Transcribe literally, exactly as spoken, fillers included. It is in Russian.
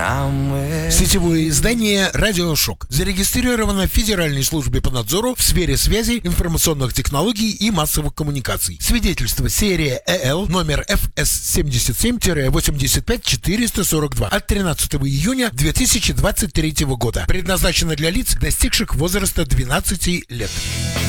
Сетевое издание «Радиошок» зарегистрировано в Федеральной службе по надзору в сфере связи, информационных технологий и массовых коммуникаций. Свидетельство серия ЭЛ номер эф эс семьдесят семь восемьдесят пять четыреста сорок два от тринадцатого июня две тысячи двадцать третьего года. Предназначено для лиц, достигших возраста двенадцати лет.